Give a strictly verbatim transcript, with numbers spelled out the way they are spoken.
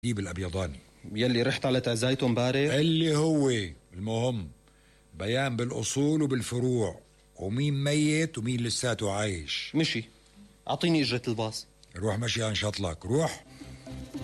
ديب الأبيضاني يلي رحت على تعزايته امبارح؟ اللي هو المهم بيان بالأصول وبالفروع، ومين ميت ومين لساته عايش. مشي، أعطيني إجرة الباص. روح مشي أنشط لك، روح.